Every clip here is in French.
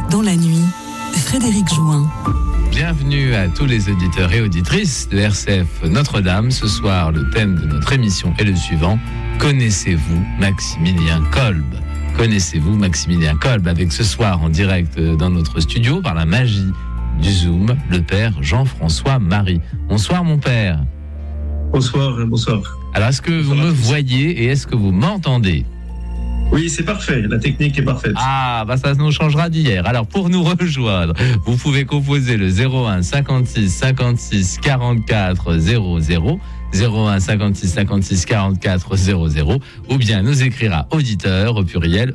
Dans la nuit, Frédéric Join. Bienvenue à tous les auditeurs et auditrices de RCF Notre-Dame. Ce soir, le thème de notre émission est le suivant. Connaissez-vous Maximilien Kolb ? Connaissez-vous Maximilien Kolb ? Avec ce soir en direct dans notre studio, par la magie du Zoom, le père Jean-François Marie. Bonsoir mon père. Bonsoir. Alors, est-ce que vous me voyez et est-ce que vous m'entendez ? Oui, c'est parfait. La technique est parfaite. Ah, ça nous changera d'hier. Alors, pour nous rejoindre, vous pouvez composer le 01 56 56 44 00, 01 56 56 44 00, ou bien nous écrire à auditeur, au pluriel,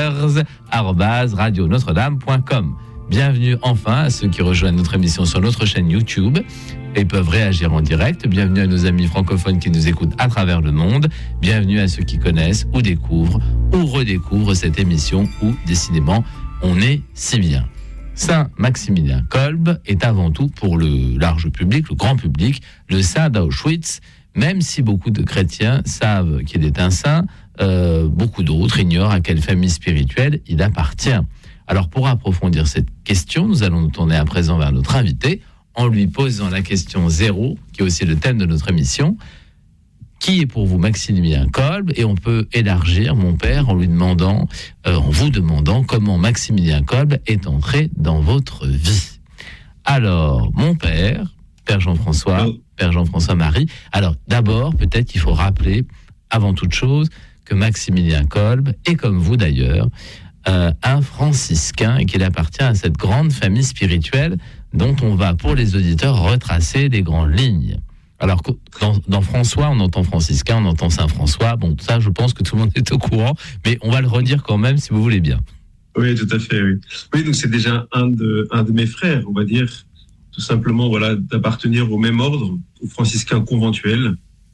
auditeurs@radionotre-dame.com. Bienvenue enfin à ceux qui rejoignent notre émission sur notre chaîne YouTube et peuvent réagir en direct. Bienvenue à nos amis francophones qui nous écoutent à travers le monde. Bienvenue à ceux qui connaissent ou découvrent ou redécouvrent cette émission où, décidément, on est si bien. Saint Maximilien Kolb est avant tout pour le large public, le grand public, le saint d'Auschwitz. Même si beaucoup de chrétiens savent qu'il est un saint, beaucoup d'autres ignorent à quelle famille spirituelle il appartient. Alors, pour approfondir cette question, nous allons nous tourner à présent vers notre invité en lui posant la question 0, qui est aussi le thème de notre émission. Qui est pour vous Maximilien Kolb ? Et on peut élargir, mon père, en vous demandant comment Maximilien Kolb est entré dans votre vie. Alors, mon père Jean-François Marie. Alors, d'abord, peut-être qu'il faut rappeler, avant toute chose, que Maximilien Kolb est, comme vous d'ailleurs, un franciscain et qu'il appartient à cette grande famille spirituelle dont on va, pour les auditeurs, retracer les grandes lignes. Alors, dans François, on entend franciscain, on entend Saint-François. Bon, ça, je pense que tout le monde est au courant, mais on va le redire quand même, si vous voulez bien. Oui, tout à fait, oui. Oui, donc c'est déjà un de mes frères, on va dire, tout simplement, voilà, d'appartenir au même ordre, aux franciscains conventuels.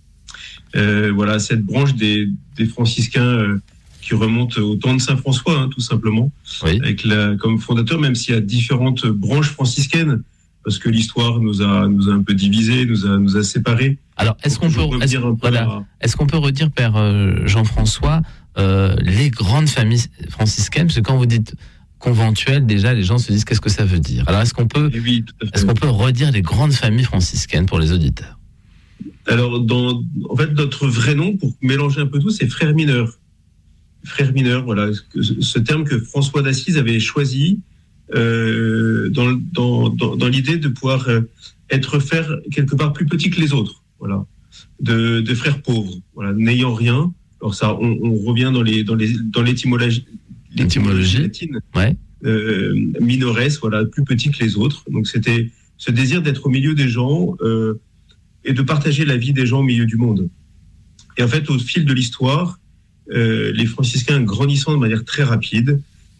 Voilà, cette branche des franciscains qui remonte au temps de Saint-François, tout simplement, oui. Avec comme fondateur, même s'il y a différentes branches franciscaines, parce que l'histoire nous a un peu divisés, nous a séparés. Alors, est-ce qu'on peut redire, Père Jean-François, les grandes familles franciscaines, parce que quand vous dites conventuelles, déjà, les gens se disent qu'est-ce que ça veut dire. Alors, est-ce qu'on peut redire les grandes familles franciscaines pour les auditeurs ? Alors, en fait, notre vrai nom, pour mélanger un peu tout, c'est frères mineurs. Frères mineurs, voilà, ce terme que François d'Assise avait choisi dans l'idée de pouvoir être frère quelque part plus petit que les autres, voilà, de frères pauvres, voilà, n'ayant rien. Alors ça, on revient dans l'étymologie latine, ouais. Minores, voilà, plus petit que les autres. Donc c'était ce désir d'être au milieu des gens et de partager la vie des gens au milieu du monde. Et en fait, au fil de l'histoire, les franciscains grandissant de manière très rapide,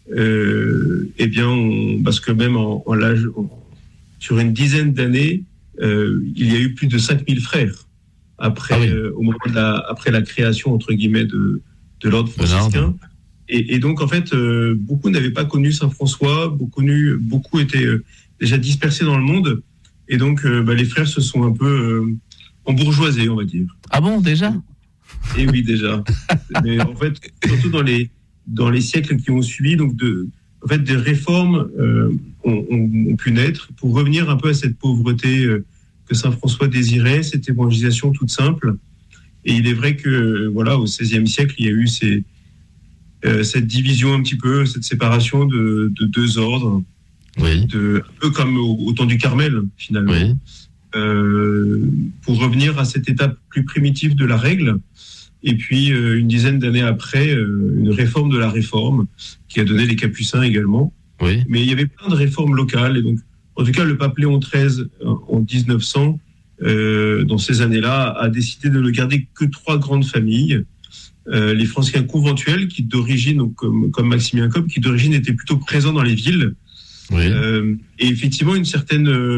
parce que même sur une dizaine d'années, il y a eu plus de 5000 frères au moment après la création entre guillemets de l'ordre franciscain. Et donc en fait, beaucoup n'avaient pas connu Saint François, beaucoup étaient déjà dispersés dans le monde, et donc les frères se sont un peu embourgeoisés, on va dire. Ah bon, déjà ? Et oui, déjà. Mais en fait, surtout dans les siècles qui ont suivi, donc des réformes ont pu naître pour revenir un peu à cette pauvreté que Saint François désirait, cette évangélisation toute simple. Et il est vrai que, voilà, au XVIe siècle, il y a eu cette division un petit peu, cette séparation de deux ordres, oui. Un peu comme au temps du Carmel, finalement. Oui. Pour revenir à cette étape plus primitive de la règle. Et puis, une dizaine d'années après, une réforme de la réforme qui a donné les Capucins également. Oui. Mais il y avait plein de réformes locales. Et donc, en tout cas, le pape Léon XIII, en 1900, dans ces années-là, a décidé de ne garder que 3 grandes familles. Les franciscains conventuels, qui d'origine, donc, comme Maximilien Kolb, qui d'origine étaient plutôt présents dans les villes. Oui. Et effectivement, une certaine